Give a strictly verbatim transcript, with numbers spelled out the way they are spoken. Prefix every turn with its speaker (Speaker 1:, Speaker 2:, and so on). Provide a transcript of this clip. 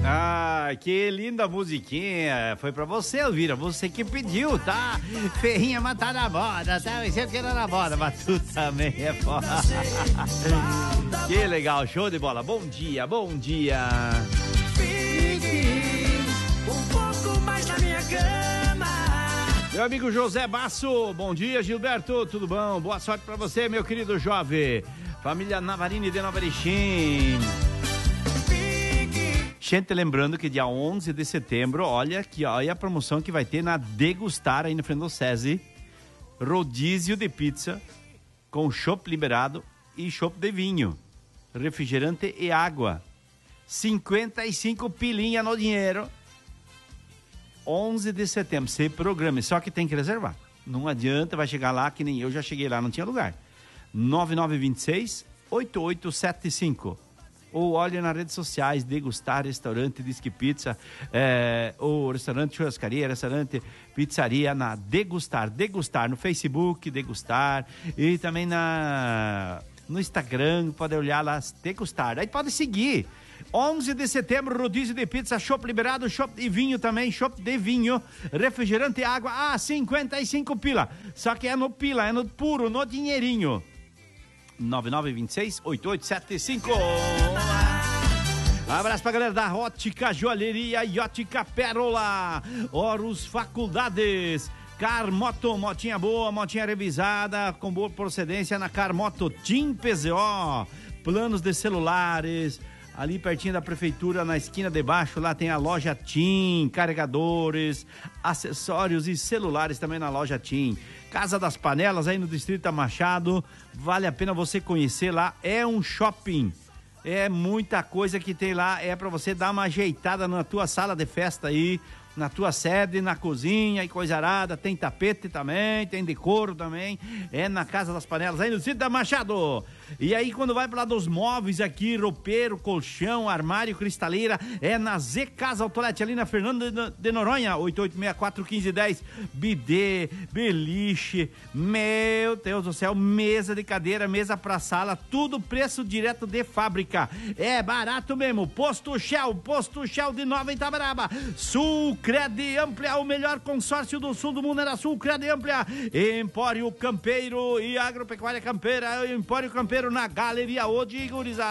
Speaker 1: Ah, que linda musiquinha. Foi pra você, Elvira. Você que pediu, tá? Ferrinha matar na moda, tá? Você que era na moda, mas tu também é foda. Que legal, show de bola. Bom dia, bom dia.
Speaker 2: Fique um pouco mais na minha cama.
Speaker 1: Meu amigo José Basso, bom dia, Gilberto, tudo bom? Boa sorte pra você, meu querido jovem. Família Navarini de Nova Erechim. Gente, lembrando que dia onze de setembro, olha aqui, olha a promoção que vai ter na Degustar aí no frente do SESI. Rodízio de pizza com chopp liberado e chopp de vinho, refrigerante e água. cinquenta e cinco pilinha no dinheiro. onze de setembro, se programe, só que tem que reservar. Não adianta, vai chegar lá que nem eu já cheguei lá, não tinha lugar. nove nove dois seis, oito oito sete cinco. Ou olhe nas redes sociais, Degustar Restaurante Disque Pizza, é, ou restaurante churrascaria, restaurante pizzaria na Degustar. Degustar no Facebook, Degustar, e também na, no Instagram, pode olhar lá, Degustar. Aí pode seguir. onze de setembro, rodízio de pizza, chopp liberado, chopp de vinho também, chopp de vinho, refrigerante e água, ah, cinquenta e cinco pila. Só que é no pila, é no puro, no dinheirinho. nove nove dois seis, oito oito sete cinco. Abraço pra galera da Ótica Joalheria e Ótica Pérola. Horus Faculdades. Carmoto, motinha boa, motinha revisada, com boa procedência na Carmoto. Tim P Z O. Planos de celulares. Ali pertinho da prefeitura, na esquina de baixo, lá tem a loja TIM, carregadores, acessórios e celulares também na loja TIM. Casa das Panelas, aí no Distrito Machado, vale a pena você conhecer lá, é um shopping, é muita coisa que tem lá, é pra você dar uma ajeitada na tua sala de festa aí, na tua sede, na cozinha e coisa arada, tem tapete também, tem decoro também, é na Casa das Panelas, aí no Distrito Machado. E aí quando vai para lá dos móveis aqui, roupeiro, colchão, armário, cristaleira, é na Z Casa Autolete, ali na Fernando de Noronha, oito oito seis quatro um cinco um zero, bidê, beliche, meu Deus do céu, mesa de cadeira, mesa pra sala, tudo preço direto de fábrica, é barato mesmo. Posto Shell, Posto Shell de Nova Itabaraba, Sulcred Amplia, o melhor consórcio do sul do mundo era Sulcred Amplia, Empório Campeiro e Agropecuária Campeira, Empório Campeiro na Galeria Odi, gurizada.